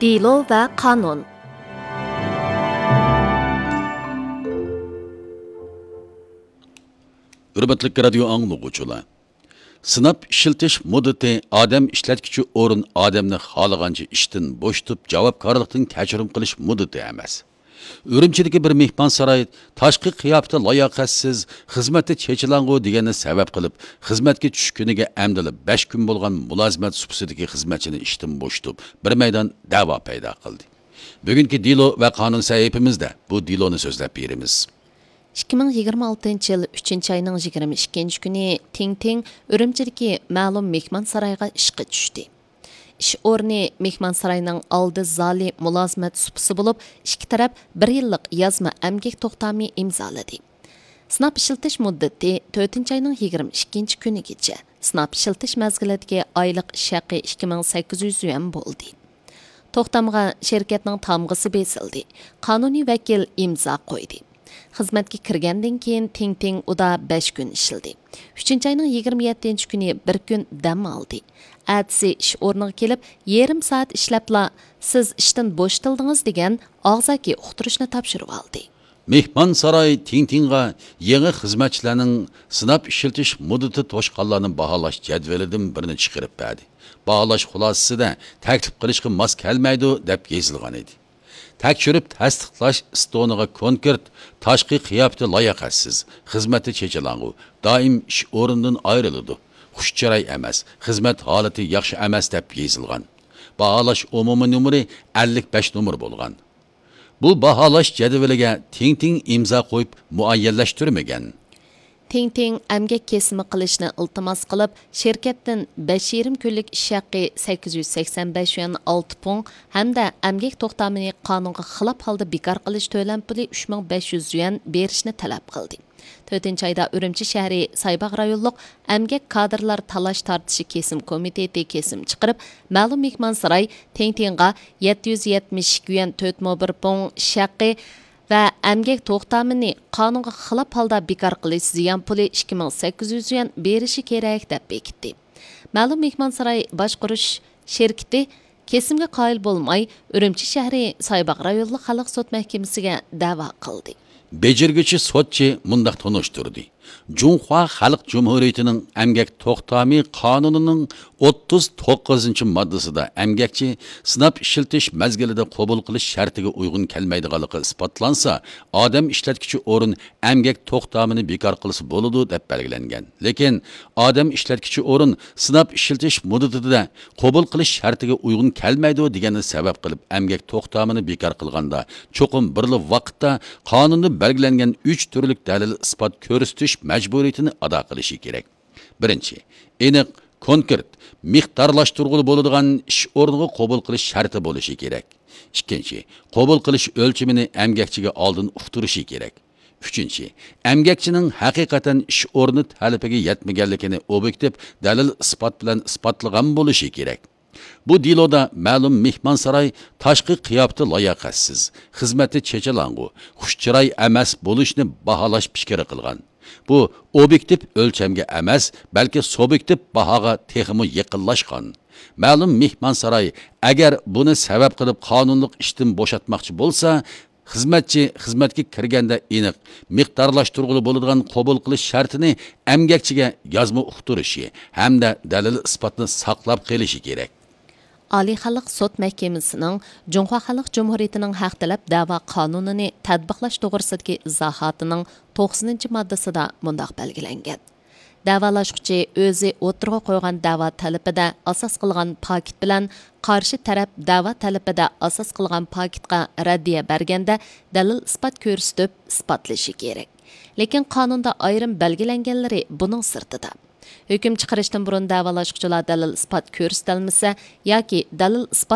Dilo va qonun. Hürmetlik radio anlıqçılar. Sınap işletiş muddati odam ishlatuvchi o'rin odamni xohlagancha ishdan bo'shtib javobgarlikdan kechirim qilish muddati emas. Urumchidagi bir mehmonsaroy tashqi qiyofati layoqatsiz, xizmatda chechilang'u deganni sabab qilib, xizmatga tushkuniga amdilib 5 kun bo'lgan mulozimat supisidagi xizmatchini ishdan bo'shtib, bir maydon da'vo paydo qildi. Bugungi Dilo va qonun sahifamizda bu Diloni so'zlab beramiz. 2026 yıl 3 ayının 22 günü Ting Ürümçidagi ma'lum mehmon saroyga ishga tushdi. Ish o'rni mehmon saroyining oldi zali mulozimat supisi bo'lib, ikki taraf 1 yillik yozma amgak to'xtami imzoladi. Sinab ishiltish muddati 4 ayning 22 kunigacha. Sinab ishiltish mazgilidagi oylik ish haqi 2800 yuan bo'ldi. To'xtamga shirkatning tamg'isi besildi. Qonuniy vakil imzo qo'ydi. Xizmatga kirgandan keyin Ting uda 5 kun ishildi. 3 ayning 27 kuni 1 kun dam oldi. Atsi ish o'rniga kelib, yarim soat ishlabla siz ishdan bo'shtildingiz degan og'zaki uqtirishni topshirib oldi. Mehmon saroy Tingga yangi xizmatchilarning sinab ishiltish muddati to'shqanlarning baholash jadvalidan birini chiqarib berdi. Baholash xulosasida taklif qilishga mos kelmaydi deb yozilgan edi. Tekshirib tasdiqlash istoniga konkret tashqi qiyofati layoqatsiz, xizmati chechilang'u, doim ish o'rnidan ayriladi. Xushchiroy emas, xizmat holati yaxshi emas deb yozilgan. Baholash umumiy numeri 55 nomer bo'lgan. Bu baholash jadvaliga Ting imzo qo'yib muayyanlashtirmagan. Ting amgak kesimi qilishni iltimos qilib, shirkatdan 5,5 kunlik ish haqi 885 yuan 6 pun hamda amgak to'xtamini qonunga xilof holda bekor qilish to'lam puli 3500 yuan berishni talab qildi. 4 ayda Urumchi shahri Saybaq rayonluq amgak kadrlar talash tartishi kesim komiteti kesim chiqarib, ma'lum mehmonsaroy Tingga 772 yuan 4,1 pun ish haqi va amgak to'xtamini qonunga xilof holda bekor qilish ziyon puli 2800 yuan berishi kerak deb bekitdi. Ma'lum mehmonsaroy boshqarish shirkati kesimga qoyil bo'lmay, Urumchi shahri Saybaq rayonluq xalq sud mahkamasiga da'vo qildi. Bejirgichi sotchi mundaq tonuşturdi. Junhua Xalq Cumhuriyetining amgak to'xtami qonunining 39-moddasida amgakchi sinab ishiltish mazgilida qabul qilish shartiga uyg'un kelmaydiganligi isbotlansa, odam ishlatuvchi o'rin amgak to'xtamini bekor qilsa bo'ladi deb belgilangan. Lekin odam ishlatuvchi o'rin sinab ishiltish muddatida qabul qilish shartiga uyg'un kelmaydi deganni sabab qilib amgak to'xtamini bekor qilganda, cho'qim birli vaqtda qonunda belgilangan 3 turlik dalil isbot ko'rsatish majburiyatini ado qilishi kerak. Birinchi, aniq, konkret, miqdorlashtirg'ili bo'ladigan ish o'rniga qabul qilish sharti bo'lishi kerak. Ikkinchi, qabul qilish o'lchimini amgakchiga oldin uqtirishi kerak. Uchinchi, amgakchining haqiqatan ish o'rni talabiga yetmaganligini obyektiv dalil isbot bilan isbotlagan bo'lishi kerak. Bu diloda ma'lum mehmonsaroy tashqi qiyofati layoqatsiz, xizmati chechalang'u, xushchiroy emas bo'lishni baholash fikri qilgan. Bu obyektiv o'lchamga emas, balki subyektiv bahoga texmi yaqinlashgan. Ma'lum mehmonsaroy agar buni sabab qilib qonunliq ishdan bo'shatmoqchi bo'lsa, xizmatchi xizmatga kirganda aniq miqdorlashtirg'ili bo'ladigan qabul qilish shartini amgakchiga yozma uqtirishi hamda dalil isbotni saqlab qolishi kerak. Oliy xalq sud mahkamasining Junhua Xalq Cumhuriyetining haq talab da'vo qonunini tatbiqlash to'g'risidagi izohotining 90-moddasida mundaq belgilangan. Davolashuvchi o'zi o'tirg'a qo'ygan da'vo talabida asos qilgan paket bilan qarshi taraf da'vo talabida asos qilgan paketga raddiya berganda dalil isbot ko'rsatib isbotlashi kerak. Lekin qonunda ayrim belgilanganlari buning sirtida. Hüküm chiqarishdan burun davolashuvchilar dalil isbot ko'rsatilmasa yoki dalil isbot